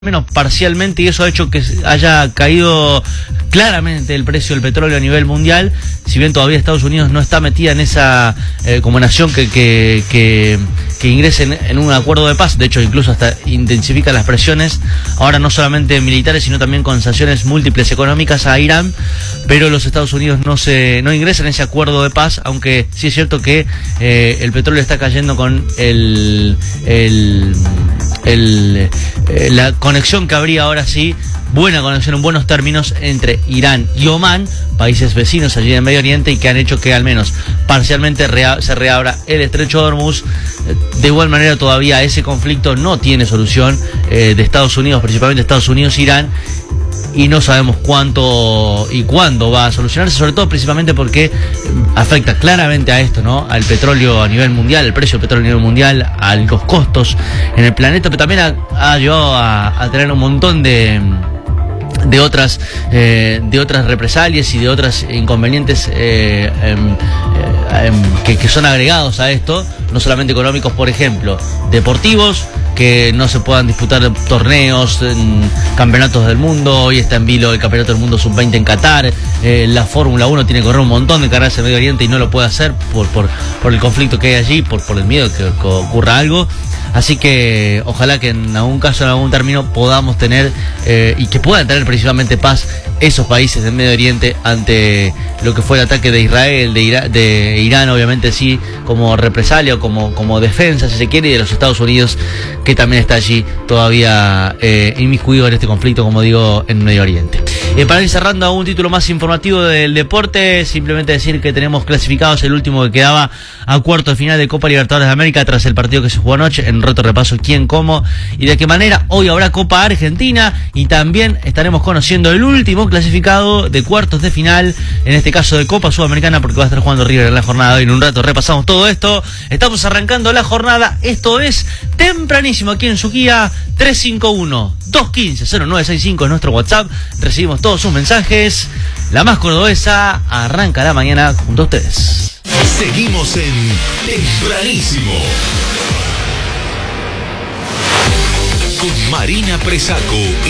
menos parcialmente, y eso ha hecho que haya caído claramente el precio del petróleo a nivel mundial, si bien todavía Estados Unidos no está metida en esa como nación que ingrese en un acuerdo de paz. De hecho, incluso hasta intensifica las presiones, ahora no solamente militares, sino también con sanciones múltiples económicas a Irán, pero los Estados Unidos no ingresan en ese acuerdo de paz, aunque sí es cierto que el petróleo está cayendo con la conexión que habría ahora sí, buena conexión en buenos términos entre Irán y Omán, países vecinos allí en Medio Oriente, y que han hecho que al menos parcialmente se reabra el estrecho de Hormuz. De igual manera, todavía ese conflicto no tiene solución de Estados Unidos, principalmente Estados Unidos-Irán, y no sabemos cuánto y cuándo va a solucionarse, sobre todo principalmente porque afecta claramente a esto, ¿no? Al petróleo a nivel mundial, el precio del petróleo a nivel mundial, a los costos en el planeta, pero también ha llevado a tener un montón de otras represalias y de otros inconvenientes que son agregados a esto, no solamente económicos, por ejemplo, deportivos, que no se puedan disputar torneos, campeonatos del mundo. Hoy está en vilo el campeonato del mundo sub-20 en Qatar. La Fórmula 1 tiene que correr un montón de carreras en Medio Oriente y no lo puede hacer por el conflicto que hay allí, por el miedo que ocurra algo. Así que ojalá que en algún caso, en algún término, podamos tener y que puedan tener principalmente paz esos países del Medio Oriente ante lo que fue el ataque de Israel, de Irán, obviamente sí, como represalia o como defensa, si se quiere, y de los Estados Unidos, que también está allí todavía inmiscuido en este conflicto, como digo, en Medio Oriente. Para ir cerrando a un título más informativo del deporte, simplemente decir que tenemos clasificados el último que quedaba a cuartos de final de Copa Libertadores de América tras el partido que se jugó anoche. En rato repaso quién, cómo y de qué manera. Hoy habrá Copa Argentina y también estaremos conociendo el último clasificado de cuartos de final, en este caso de Copa Sudamericana, porque va a estar jugando River en la jornada. Hoy en un rato repasamos todo esto. Estamos arrancando la jornada. Esto es tempranísimo aquí en Suquía. 351-215-0965 es nuestro WhatsApp. Recibimos todos sus mensajes. La más cordobesa arranca la mañana junto a ustedes. Seguimos en Tempranísimo con Marina Presaco